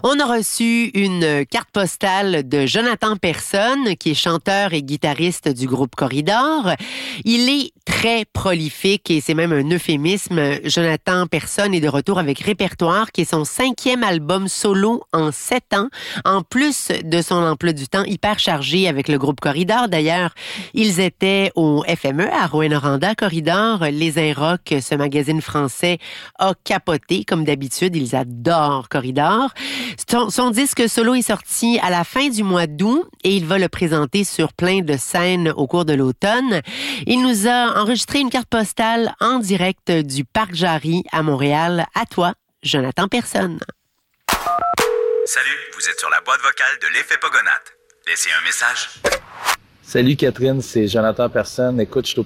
On a reçu une carte postale de Jonathan Persson, qui est chanteur et guitariste du groupe Corridor. Il est très prolifique et c'est même un euphémisme. Jonathan Persson est de retour avec Répertoire, qui est son 5e album solo en 7 ans, en plus de son emploi du temps hyper chargé avec le groupe Corridor. D'ailleurs, ils étaient au FME à Rouyn-Noranda. Corridor, Les Inrocks, ce magazine français, a capoté. Comme d'habitude, ils adorent Corridor. Son disque solo est sorti à la fin du mois d'août et il va le présenter sur plein de scènes au cours de l'automne. Il nous a enregistré une carte postale en direct du Parc Jarry à Montréal. À toi, Jonathan Persson. Salut, vous êtes sur la boîte vocale de l'Effet Pogonate. Laissez un message. Salut Catherine, c'est Jonathan Persson. Écoute, je suis au